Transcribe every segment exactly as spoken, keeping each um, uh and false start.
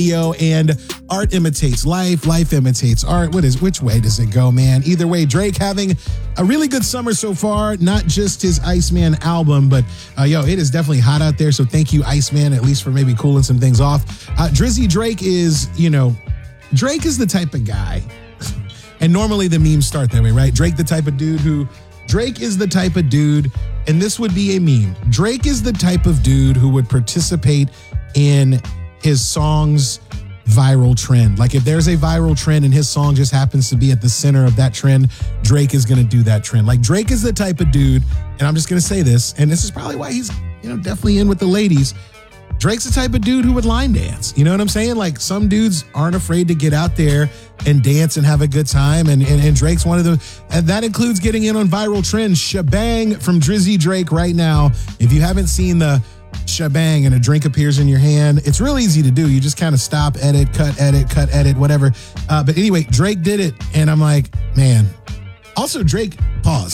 And art imitates life, life imitates art. What is which way does it go, man? Either way, Drake having a really good summer so far, not just his Iceman album, but uh, yo, it is definitely hot out there. So thank you, Iceman, at least for maybe cooling some things off. Uh, Drizzy Drake is, you know, Drake is the type of guy, and normally the memes start that way, right? Drake, the type of dude who, Drake is the type of dude, and this would be a meme. Drake is the type of dude who would participate in his song's viral trend. Like if there's a viral trend and his song just happens to be at the center of that trend, Drake is going to do that trend. Like Drake is the type of dude, and I'm just going to say this, and this is probably why he's, you know, definitely in with the ladies. Drake's the type of dude who would line dance. You know what I'm saying? Like some dudes aren't afraid to get out there and dance and have a good time. And, and, and Drake's one of them. And that includes getting in on viral trends. Shebang from Drizzy Drake right now. If you haven't seen the shebang and a drink appears in your hand, it's real easy to do. You just kind of stop, edit, cut, edit, cut, edit, whatever. Uh, but anyway, Drake did it. And I'm like, man. Also, Drake, pause.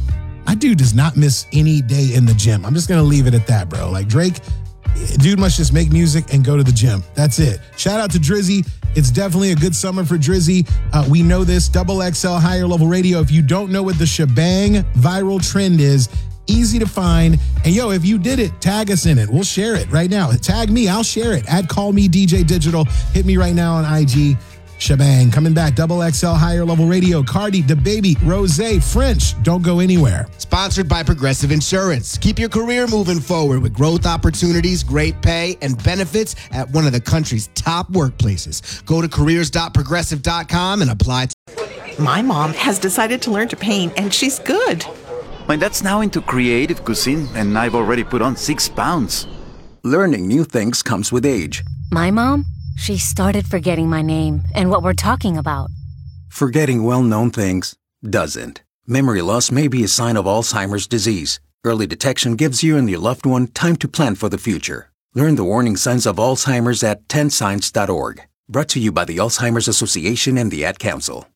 My dude does not miss any day in the gym. I'm just going to leave it at that, bro. Like Drake, dude must just make music and go to the gym. That's it. Shout out to Drizzy. It's definitely a good summer for Drizzy. Uh, we know this. Double X L Higher Level Radio. If you don't know what the shebang viral trend is, easy to find. And yo, if you did it, tag us in it. We'll share it right now. Tag me. I'll share it. At Call Me D J Digital. Hit me right now on I G. Shebang. Coming back. Double X L Higher Level Radio. Cardi, DaBaby, Rose, French. Don't go anywhere. Sponsored by Progressive Insurance. Keep your career moving forward with growth opportunities, great pay, and benefits at one of the country's top workplaces. Go to careers dot progressive dot com and apply. My mom has decided to learn to paint, and she's good. My dad's now into creative cuisine, and I've already put on six pounds. Learning new things comes with age. My mom? She started forgetting my name and what we're talking about. Forgetting well-known things doesn't. Memory loss may be a sign of Alzheimer's disease. Early detection gives you and your loved one time to plan for the future. Learn the warning signs of Alzheimer's at ten signs dot org. Brought to you by the Alzheimer's Association and the Ad Council.